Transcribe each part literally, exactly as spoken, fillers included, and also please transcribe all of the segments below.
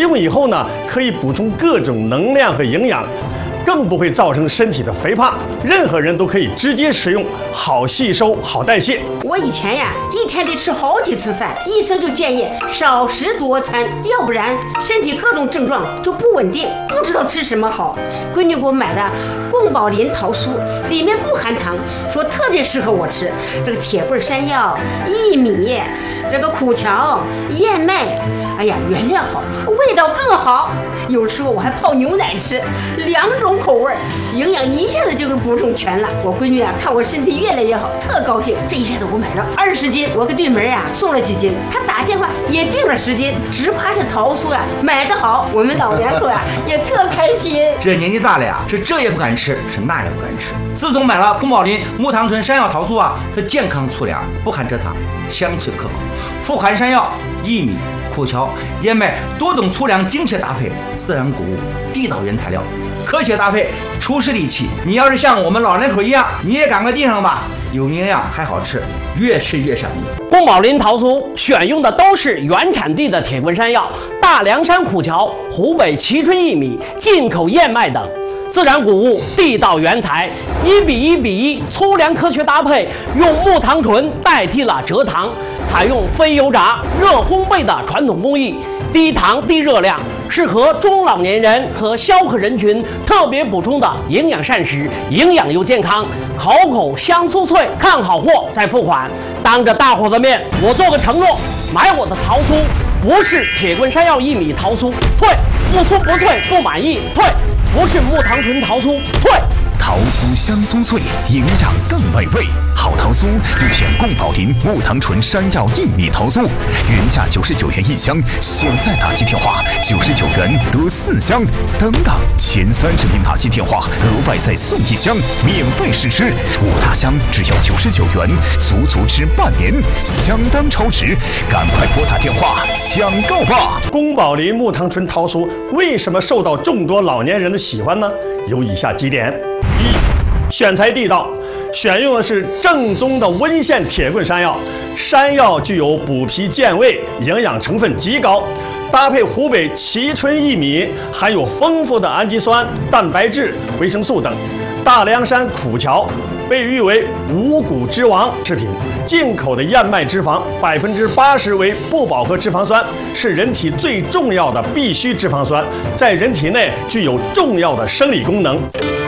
用以后呢，可以补充各种能量和营养，更不会造成身体的肥胖。任何人都可以直接食用，好吸收，好代谢。 我以前呀，一天得吃好几次饭，医生就建议少食多餐，要不然身体各种症状就不稳定，不知道吃什么好。闺女给我买的宫保林桃酥，里面不含糖，说特别适合我吃。这个铁棍山药、薏米，这个苦荞、燕麦，哎呀，原料好，味道更好。有时候我还泡牛奶吃，两种口味，营养一下子就给补充全了。我闺女啊，看我身体越来越好，特高兴。这一下子我买了二十斤，我给对门啊送了几斤，她打电话也订了十斤，只怕这桃酥呀买得好，我们老两口啊也特开心。 这年纪大了呀，是这也不敢吃，是那也不敢吃。自从买了宫保林木糖醇山药桃酥啊，它健康粗粮，不含蔗糖，香脆可口，富含山药、薏米、苦荞、燕麦多种粗粮精确搭配，自然谷物，地道原材料，科学搭配，厨师利器。你要是像我们老人口一样，你也赶快订上吧，有营养还好吃，越吃越上瘾。 宫保林桃酥选用的都是原产地的铁棍山药、大凉山苦荞、湖北蕲春薏米、进口燕麦等。自然谷物，地道原材，一比一比一，粗粮科学搭配，用木糖醇代替了蔗糖，采用非油炸、热烘焙的传统工艺，低糖低热量，适合中老年人和消渴人群特别补充的营养膳食，营养又健康，口口香酥脆。看好货再付款，当着大伙的面，我做个承诺，买我的桃酥不是铁棍山药薏米桃酥，退；不酥不脆不满意，退；不是木糖醇桃酥，退。 桃酥香酥脆，营养更美味。好桃酥就选宫保林木糖醇山药薏米桃酥，原价九十九元一箱，现在打击电话九十九元得四箱，等等，前三十名打击电话额外再送一箱，免费试吃，五大箱只要九十九元，足足吃半年，相当超值，赶快拨打电话抢购吧！ 宫保林木糖醇桃酥为什么受到众多老年人的喜欢呢？有以下几点：一、选材地道，选用的是正宗的温县铁棍山药，山药具有补脾健胃，营养成分极高，搭配湖北蕲春薏米，含有丰富的氨基酸、蛋白质、维生素等。大凉山苦荞被誉为五谷之王食品，进口的燕麦脂肪百分之八十为不饱和脂肪酸，是人体最重要的必需脂肪酸，在人体内具有重要的生理功能。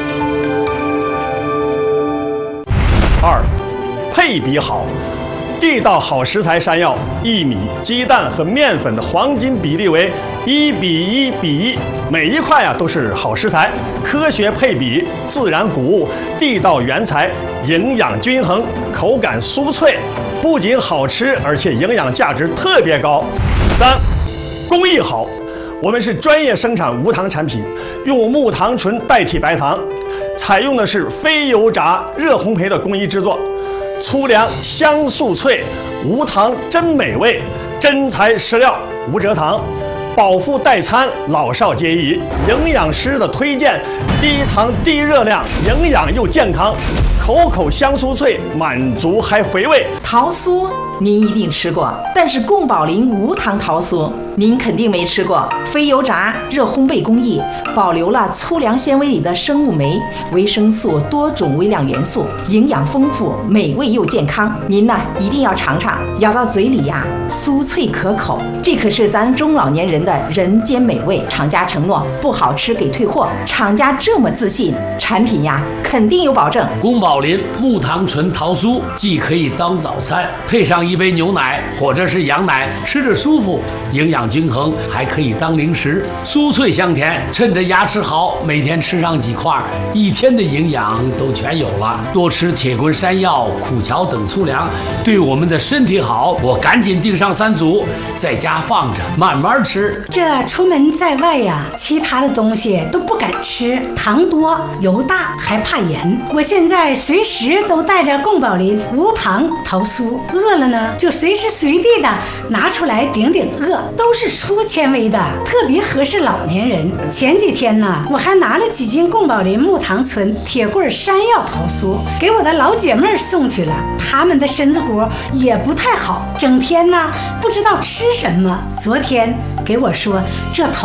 二、配比好，地道好食材山药、薏米、鸡蛋和面粉的黄金比例为一比一比一，每一块啊都是好食材，科学配比，自然谷物，地道原材，营养均衡，口感酥脆，不仅好吃，而且营养价值特别高。三、工艺好，我们是专业生产无糖产品，用木糖醇代替白糖，采用的是非油炸、热烘焙的工艺制作。粗粮香酥脆，无糖真美味，真材实料，无蔗糖，饱腹代餐，老少皆宜。营养师的推荐，低糖低热量，营养又健康，口口香酥脆，满足还回味。 桃酥您一定吃过，但是宫保林无糖桃酥您肯定没吃过。非油炸、热烘焙工艺，保留了粗粮纤维里的生物酶、维生素多种微量元素，营养丰富，美味又健康。您呢一定要尝尝，咬到嘴里呀，酥脆可口，这可是咱中老年人的人间美味。厂家承诺不好吃给退货，厂家这么自信，产品呀肯定有保证。 宫保林木糖醇桃酥既可以当早餐，配上一杯牛奶或者是羊奶，吃着舒服，营养均衡，还可以当零食，酥脆香甜。趁着牙齿好，每天吃上几块，一天的营养都全有了。多吃铁棍山药、苦荞等粗粮，对我们的身体好。我赶紧订上三组，在家放着慢慢吃。 这出门在外呀，其他的东西都不敢吃，糖多油大还怕盐。我现在随时都带着宫保林无糖桃酥，饿了呢就随时随地的拿出来顶顶饿，都是粗纤维的，特别合适老年人。前几天呢，我还拿了几斤宫保林木糖醇铁棍山药桃酥给我的老姐妹送去了，她们的身子骨也不太好，整天呢不知道吃什么。昨天给我说这头